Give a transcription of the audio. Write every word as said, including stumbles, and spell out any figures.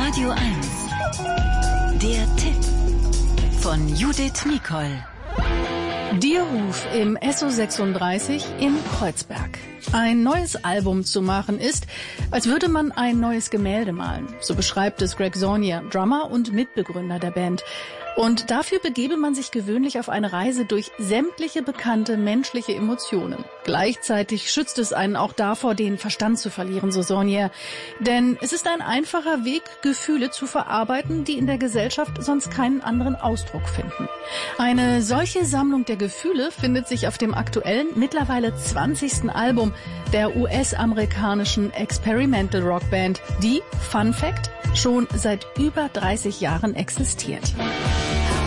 Radio eins. Der Tipp von Judith Nicol. Dierruf im S O sechsunddreißig in Kreuzberg. Ein neues Album zu machen ist, als würde man ein neues Gemälde malen. So beschreibt es Greg Saunier, Drummer und Mitbegründer der Band. Und dafür begebe man sich gewöhnlich auf eine Reise durch sämtliche bekannte menschliche Emotionen. Gleichzeitig schützt es einen auch davor, den Verstand zu verlieren, so Saunier. Denn es ist ein einfacher Weg, Gefühle zu verarbeiten, die in der Gesellschaft sonst keinen anderen Ausdruck finden. Eine solche Sammlung der Gefühle findet sich auf dem aktuellen, mittlerweile zwanzigsten Album der U S-amerikanischen Experimental Rock Band, die, Fun Fact, schon seit über dreißig Jahren existiert.